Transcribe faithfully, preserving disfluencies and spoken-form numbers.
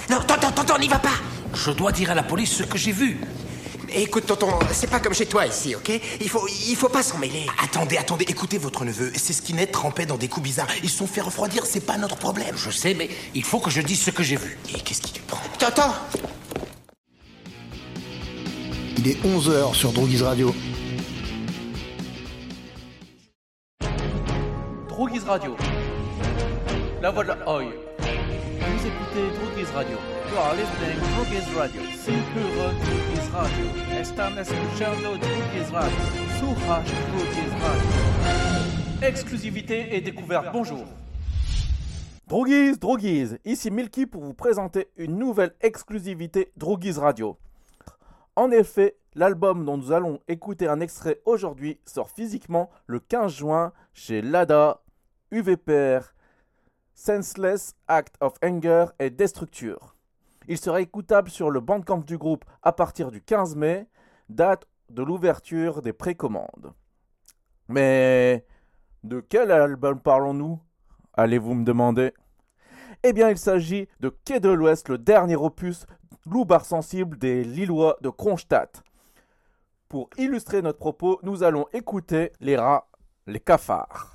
Non, tonton, tonton, n'y va pas. Je dois dire à la police ce que j'ai vu. Écoute, tonton, c'est pas comme chez toi ici, ok? Il faut, il faut pas s'en mêler. Attendez, attendez, écoutez votre neveu. Ces skinheads trempaient dans des coups bizarres. Ils se sont fait refroidir, c'est pas notre problème. Je sais, mais il faut que je dise ce que j'ai vu. Et qu'est-ce qui te prend? Tonton! Il est onze heures sur Droguise Radio. Droguise Radio. La voix de la Oi. Vous écoutez Droguise Radio. You are listening to Droguise Radio. Sin puro Droguise Radio. Están escuchando Droguise Radio. Surrash Droguise Radio. Exclusivité et découverte. Bonjour. Droguise, Droguise. Ici Milky pour vous présenter une nouvelle exclusivité Droguise Radio. En effet, l'album dont nous allons écouter un extrait aujourd'hui sort physiquement le quinze juin chez Lada, U V P R, Senseless Act of Anger et Destructure. Il sera écoutable sur le Bandcamp du groupe à partir du quinze mai, date de l'ouverture des précommandes. Mais de quel album parlons-nous ? Allez-vous me demander ? Eh bien, il s'agit de Quai de l'Ouest, le dernier opus Loubar sensible des Lillois de Kronstadt. Pour illustrer notre propos, nous allons écouter les rats, les cafards.